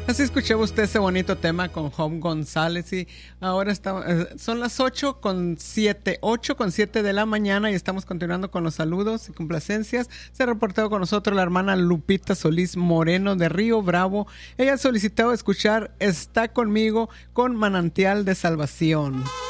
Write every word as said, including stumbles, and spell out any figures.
Así escuchaba usted ese bonito tema con Job González y ahora está, eh, son las ocho con siete, ocho con siete de la mañana y estamos continuando con los saludos y complacencias. Se ha reportado con nosotros la hermana Lupita Solís Moreno de Río Bravo. Ella ha solicitado escuchar Está conmigo con Manantial de Salvación.